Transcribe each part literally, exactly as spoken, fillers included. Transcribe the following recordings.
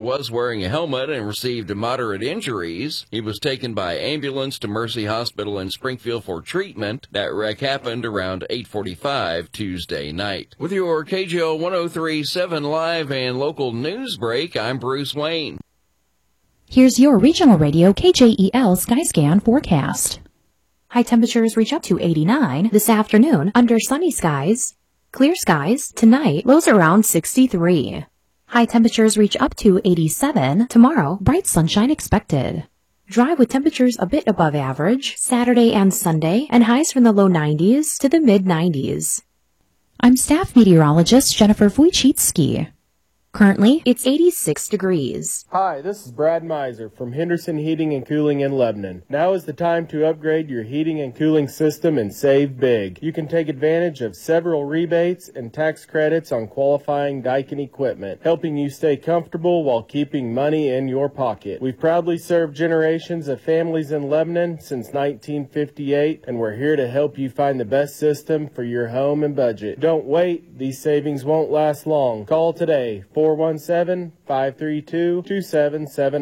was wearing a helmet and received moderate injuries. He was taken by ambulance to Mercy Hospital in Springfield for treatment. That wreck happened around eight forty-five Tuesday night. With your K J O one oh three point seven live and local news break, I'm Bruce Wayne. Here's your regional radio K J E L Skyscan forecast. High temperatures reach up to eighty-nine this afternoon under sunny skies. Clear skies tonight, lows around sixty-three. High temperatures reach up to eighty-seven tomorrow, bright sunshine expected. Dry with temperatures a bit above average Saturday and Sunday, and highs from the low nineties to the mid nineties. I'm staff meteorologist Jennifer Wojcicki. Currently, it's eighty-six degrees. Hi, this is Brad Miser from Henderson Heating and Cooling in Lebanon. Now is the time to upgrade your heating and cooling system and save big. You can take advantage of several rebates and tax credits on qualifying Daikin equipment, helping you stay comfortable while keeping money in your pocket. We've proudly served generations of families in Lebanon since nineteen fifty-eight, and we're here to help you find the best system for your home and budget. Don't wait, these savings won't last long. Call today, four one seven, five three two, two seven seven.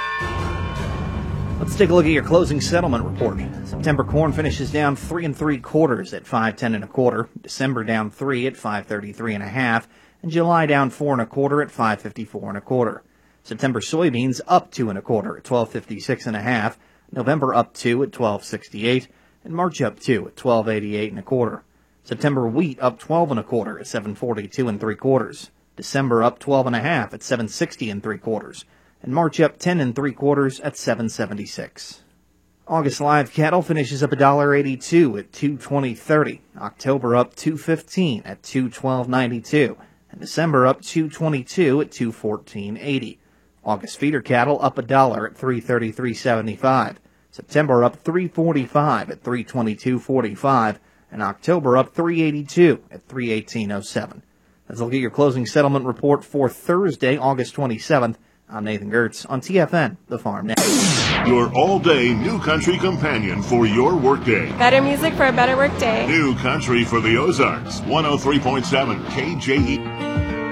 Let's take a look at your closing settlement report. September corn finishes down three and three quarters at five ten and a quarter. December down three at five thirty-three and a half, and July down four and a quarter at five fifty-four and a quarter. September soybeans up two and a quarter at twelve fifty-six and a half. November up two at twelve sixty-eight, and March up two at twelve eighty-eight and a quarter. September wheat up twelve and a quarter at seven forty-two and three quarters. December up twelve and a half at seven sixty and three quarters, and March up ten and three quarters at seven seventy-six. August live cattle finishes up one dollar eighty-two at two twenty thirty. October up two fifteen at two twelve ninety-two, and December up two twenty-two at two fourteen eighty. August feeder cattle up a dollar at three thirty-three seventy-five. September up three forty-five at three twenty-two forty-five, and October up three eighty-two at three eighteen oh seven. Let's look at your closing settlement report for Thursday, August twenty-seventh. I'm Nathan Gertz on T F N, The Farm Network. Your all-day New Country companion for your workday. Better music for a better workday. New Country for the Ozarks, one oh three point seven K J E.